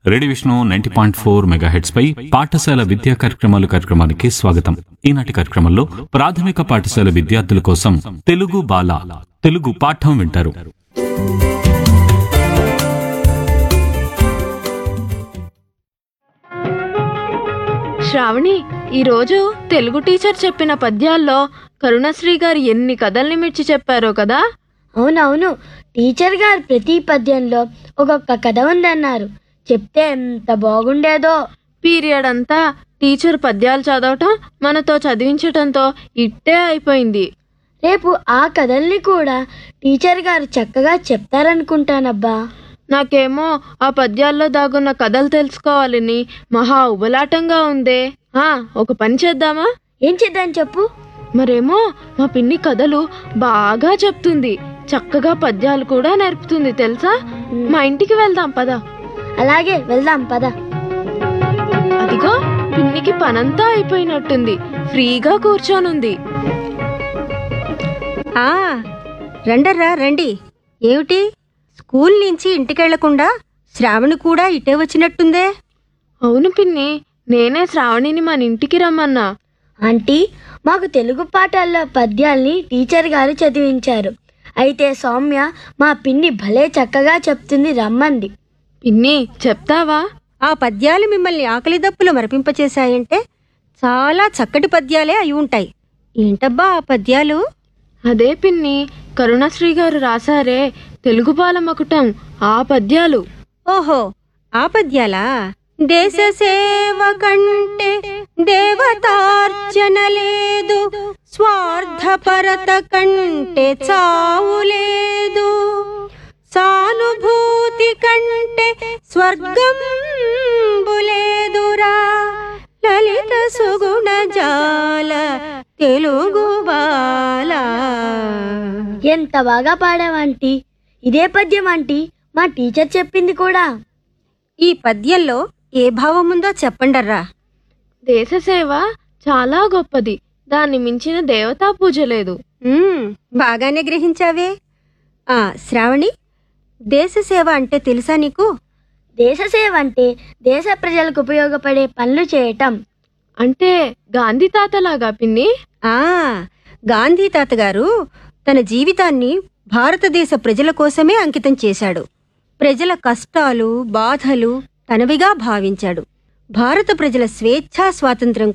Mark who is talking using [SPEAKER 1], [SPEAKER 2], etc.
[SPEAKER 1] Radio Vishnu 90.4 megahertz పై పాఠశాల విద్యా కార్యక్రమానికి స్వాగతం. ఈనాటి కార్యక్రమంలో ప్రాథమిక పాఠశాల విద్యార్థుల కోసం తెలుగు బాల తెలుగు పాఠం వింటారు.
[SPEAKER 2] శ్రావణి, ఈరోజు తెలుగు టీచర్ చెప్పిన పద్యాల్లో కరుణశ్రీ గారు ఎన్ని కథల్ని మెచ్చి చెప్పారో కదా.
[SPEAKER 3] అవునవును, టీచర్ గారు ప్రతి పద్యంలో ఒక్కొక్క కథ ఉందన్నారు. చెప్తే ఎంత బాగుండేదో.
[SPEAKER 2] పీరియడ్ అంతా టీచర్ పద్యాలు చదవటం, మనతో చదివించటంతో ఇట్టే అయిపోయింది.
[SPEAKER 3] రేపు ఆ కథల్ని కూడా టీచర్ గారు చక్కగా చెప్తారనుకుంటానబ్బా.
[SPEAKER 2] నాకేమో ఆ పద్యాల్లో దాగున్న కథలు తెలుసుకోవాలని మహా ఉబలాటంగా ఉందే. ఒక పని చేద్దామా?
[SPEAKER 3] ఏం చేద్దాం చెప్పు.
[SPEAKER 2] మరేమో మా పిన్ని కథలు బాగా చెప్తుంది, చక్కగా పద్యాలు కూడా నేర్పుతుంది తెలుసా. మా ఇంటికి వెళ్దాం పద.
[SPEAKER 3] అలాగే వెళ్దాం పద.
[SPEAKER 2] అదిగో పిన్నికి పనంతా అయిపోయినట్టుంది, ఫ్రీగా కూర్చోనుంది.
[SPEAKER 4] రండర్రా రండి. ఏమిటి, స్కూల్ నుంచి ఇంటికెళ్లకుండా శ్రావణి కూడా ఇటే వచ్చినట్టుందే?
[SPEAKER 2] అవును పిన్ని, నేనే శ్రావణిని మన ఇంటికి రమ్మన్నా.
[SPEAKER 3] ఆంటీ, మాకు తెలుగు పాఠాల్లో పద్యాల్ని టీచర్ గారు చదివించారు. అయితే సౌమ్య మా పిన్ని భలే చక్కగా చెప్తుంది, రమ్మంది.
[SPEAKER 2] పిన్ని చెప్తావా?
[SPEAKER 4] ఆ పద్యాలు మిమ్మల్ని ఆకలి దప్పులు మరపింపచేశాయంటే చాలా చక్కటి పద్యాలే అయి ఉంటాయి. ఏంటబ్బా ఆ పద్యాలు?
[SPEAKER 2] అదే పిన్ని, కరుణశ్రీ గారు రాశారే తెలుగు బాలమకుటం, ఆ పద్యాలు.
[SPEAKER 4] ఓహో, ఆ పద్యాలా? దేశ సేవ కంటే దేవతార్చన లేదు, స్వార్థపరత కంటే చావు లేదు, సానుభూతి కంటే స్వర్గం బులేదురా, లలిత సుగుణ జాల తెలుగు బాల.
[SPEAKER 3] ఎంత బాగా పాడావంటీ. ఇదే పద్యం ఆంటీ, మా టీచర్ చెప్పింది కూడా.
[SPEAKER 4] ఈ పద్యంలో ఏ భావం ఉందో చెప్పండర్రా.
[SPEAKER 2] దేశసేవ చాలా గొప్పది, దాన్ని మించిన దేవతా పూజ లేదు.
[SPEAKER 4] బాగానే గ్రహించావే. శ్రావణి, దేశసేవ అంటే తెలుసా నీకు?
[SPEAKER 3] దేశసేవ అంటే దేశ ప్రజలకు ఉపయోగపడే పనులు చేయటం.
[SPEAKER 2] అంటే గాంధీ తాతలాగా పిన్ని?
[SPEAKER 4] గాంధీ తాత గారు తన జీవితాన్ని భారతదేశ ప్రజల కోసమే అంకితం చేశాడు. ప్రజల కష్టాలు బాధలు తనవిగా భావించాడు. భారత ప్రజల స్వేచ్ఛా స్వాతంత్ర్యం